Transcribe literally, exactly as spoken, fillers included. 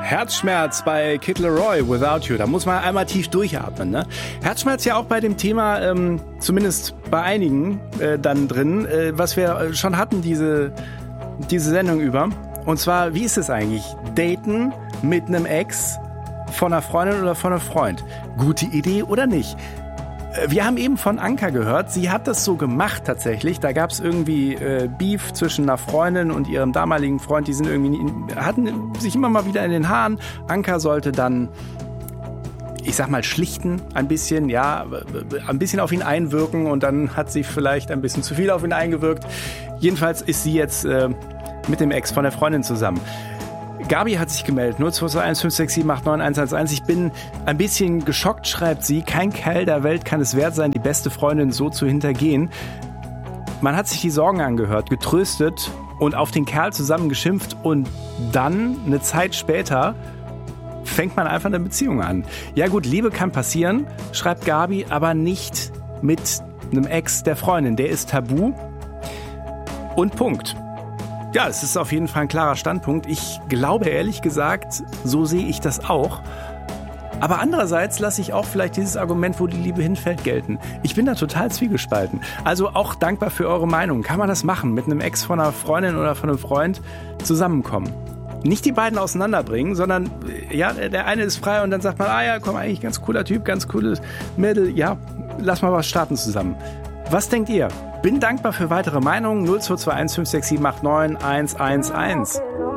Herzschmerz bei Kid Laroi, Without You. Da muss man einmal tief durchatmen. Ne? Herzschmerz ja auch bei dem Thema, ähm, zumindest bei einigen äh, dann drin, äh, was wir schon hatten, diese, diese Sendung über. Und zwar, wie ist es eigentlich? Daten mit einem Ex von einer Freundin oder von einem Freund? Gute Idee oder nicht? Wir haben eben von Anka gehört, sie hat das so gemacht tatsächlich. Da gab es irgendwie äh, Beef zwischen einer Freundin und ihrem damaligen Freund. Die sind irgendwie hatten sich immer mal wieder in den Haaren. Anka sollte dann, ich sag mal, schlichten ein bisschen, ja, ein bisschen auf ihn einwirken und dann hat sie vielleicht ein bisschen zu viel auf ihn eingewirkt. Jedenfalls ist sie jetzt äh, mit dem Ex von der Freundin zusammen. Gabi hat sich gemeldet, null zwei zwei eins fünf sechs sieben acht neun eins eins eins. Ich bin ein bisschen geschockt, schreibt sie. Kein Kerl der Welt kann es wert sein, die beste Freundin so zu hintergehen. Man hat sich die Sorgen angehört, getröstet und auf den Kerl zusammen geschimpft und dann, eine Zeit später, fängt man einfach eine Beziehung an. Ja gut, Liebe kann passieren, schreibt Gabi, aber nicht mit einem Ex der Freundin. Der ist tabu und Punkt. Ja, es ist auf jeden Fall ein klarer Standpunkt. Ich glaube ehrlich gesagt, so sehe ich das auch. Aber andererseits lasse ich auch vielleicht dieses Argument, wo die Liebe hinfällt, gelten. Ich bin da total zwiegespalten. Also auch dankbar für eure Meinung. Kann man das machen, mit einem Ex von einer Freundin oder von einem Freund zusammenkommen? Nicht die beiden auseinanderbringen, sondern ja, der eine ist frei und dann sagt man, ah ja, komm, eigentlich ganz cooler Typ, ganz cooles Mädel, ja, lass mal was starten zusammen. Was denkt ihr? Bin dankbar für weitere Meinungen. null zwei zwei eins fünf sechs sieben acht neun eins eins eins.